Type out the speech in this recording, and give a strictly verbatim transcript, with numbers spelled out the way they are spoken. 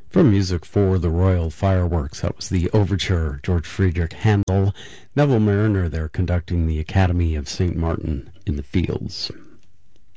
From music for the Royal Fireworks, that was the overture, George Friedrich Handel, Neville Marriner there conducting the Academy of Saint Martin in the Fields.